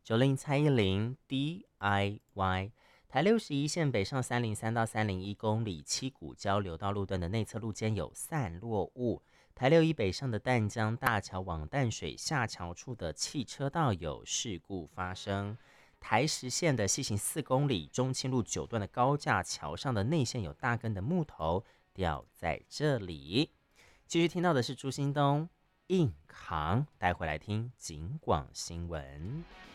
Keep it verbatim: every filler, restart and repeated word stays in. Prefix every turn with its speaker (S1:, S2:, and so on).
S1: 九令蔡依林 D I Y。台六十一线北上三零三到三零一公里七股交流道路段的内侧路肩有散落物。台六一北上的淡江大桥往淡水下桥处的汽车道有事故发生。台十线的西行四公里中清路九段的高架桥上的内线有大根的木头掉在这里。继续听到的是朱兴东硬扛，带回来听警广新闻。